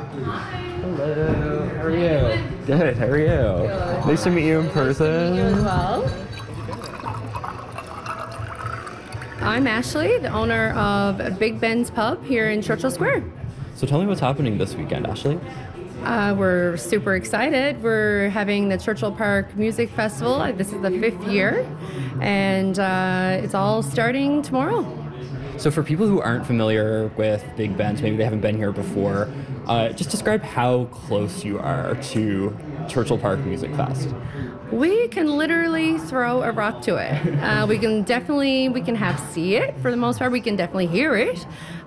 Hello. How are you? Good. How are you? Good. Nice to meet you in person. You as well. I'm Ashley, the owner of Big Ben's Pub here in Churchill Square. So tell me what's happening this weekend, Ashley. We're super excited. We're having the Churchill Park Music Festival. This is the 5th year, and it's all starting tomorrow. So for people who aren't familiar with Big Ben's, maybe they haven't been here before, just describe how close you are to Churchill Park Music Fest. We can literally throw a rock to it. We can see it for the most part. We can definitely hear it.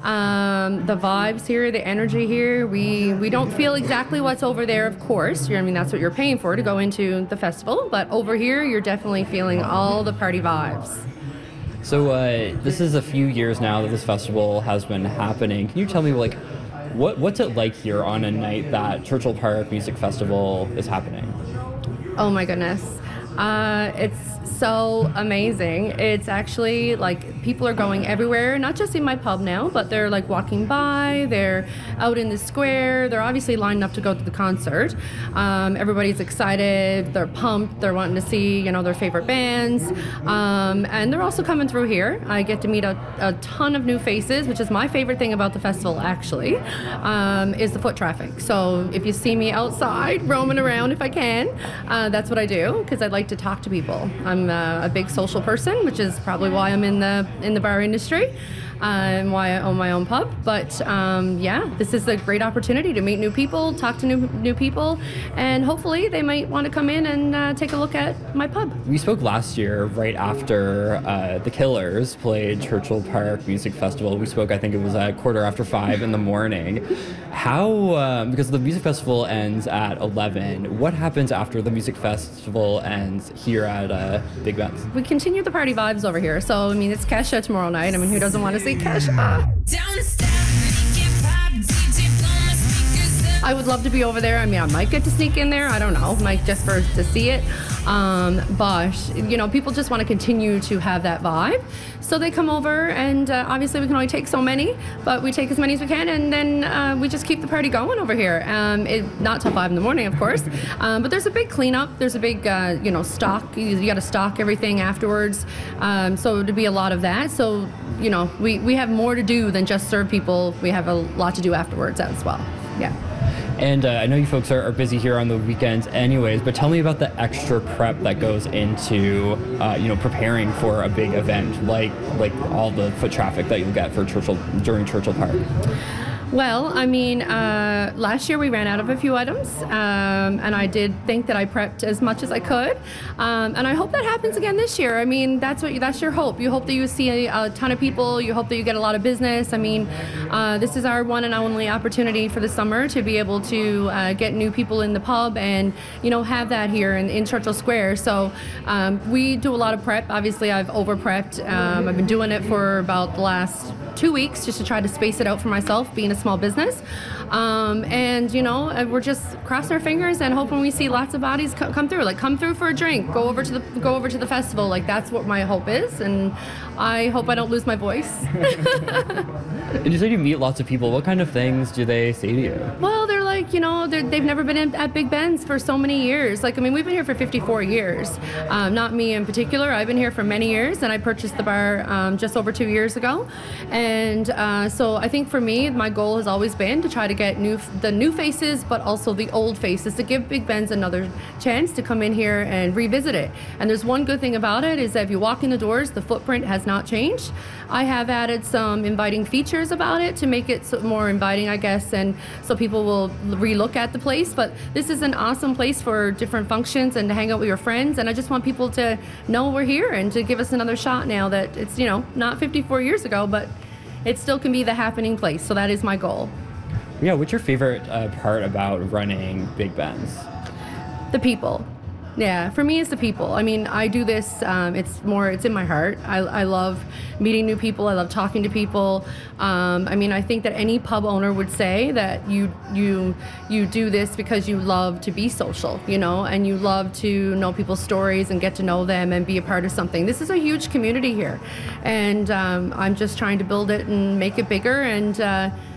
The vibes here, the energy here, we don't feel exactly what's over there, of course. I mean, that's what you're paying for to go into the festival. But over here, you're definitely feeling all the party vibes. So this is a few years now that this festival has been happening. Can you tell me, what's it like here on a night that Churchill Park Music Festival is happening? Oh my goodness. It's so amazing. It's actually people are going everywhere, not just in my pub now, but they're walking by, they're out in the square, they're obviously lined up to go to the concert. Everybody's excited, they're pumped, they're wanting to see, their favorite bands. And they're also coming through here. I get to meet a ton of new faces, which is my favorite thing about the festival actually, is the foot traffic. So if you see me outside roaming around, if I can, that's what I do, because I'd like to talk to people. I'm a big social person, which is probably why I'm in the bar industry and why I own my own pub. But this is a great opportunity to meet new people, talk to new people, and hopefully they might want to come in and take a look at my pub. We spoke last year right after the Killers played Churchill Park Music Festival. We spoke, I think it was at 5:15 in the morning. How, because the music festival ends at 11, what happens after the music festival ends here at Big Ben's? We continue the party vibes over here. So, it's Kesha tomorrow night. Who doesn't want to see Kesha? I would love to be over there. I might get to sneak in there. I don't know. Just to see it. But, people just want to continue to have that vibe. So they come over, and obviously we can only take so many, but we take as many as we can, and then we just keep the party going over here. Not till 5 in the morning, of course. But there's a big cleanup. There's a big, stock. You got to stock everything afterwards. So it'd be a lot of that. So, we have more to do than just serve people. We have a lot to do afterwards as well. Yeah. And I know you folks are busy here on the weekends anyways, but tell me about the extra prep that goes into, preparing for a big event, like all the foot traffic that you'll get for during Churchill Park. Well, last year we ran out of a few items, and I did think that I prepped as much as I could, and I hope that happens again this year. That's your hope. You hope that you see a ton of people. You hope that you get a lot of business. This is our one and only opportunity for the summer to be able to get new people in the pub and, have that here in Churchill Square. So we do a lot of prep. Obviously, I've over-prepped. I've been doing it for about the last 2 weeks just to try to space it out for myself, being a small business. We're just crossing our fingers and hoping we see lots of bodies come through. Come through for a drink, go over to the festival. That's what my hope is, and I hope I don't lose my voice. And you said you meet lots of people. What kind of things do they say to you? Well, they're they've never been at Big Ben's for so many years. We've been here for 54 years. Not me in particular. I've been here for many years, and I purchased the bar just over 2 years ago. And so I think for me, my goal has always been to try to get the new faces, but also the old faces, to give Big Ben's another chance to come in here and revisit it. And there's one good thing about it is that if you walk in the doors, the footprint has not changed. I have added some inviting features about it to make it more inviting, I guess, and so people will relook at the place. But this is an awesome place for different functions and to hang out with your friends, and I just want people to know we're here and to give us another shot now that it's, not 54 years ago, but it still can be the happening place. So that is my goal. Yeah, what's your favorite part about running Big Ben's? The people. Yeah, for me, it's the people. I do this, it's in my heart. I love meeting new people. I love talking to people. I think that any pub owner would say that you do this because you love to be social, and you love to know people's stories and get to know them and be a part of something. This is a huge community here, and I'm just trying to build it and make it bigger, and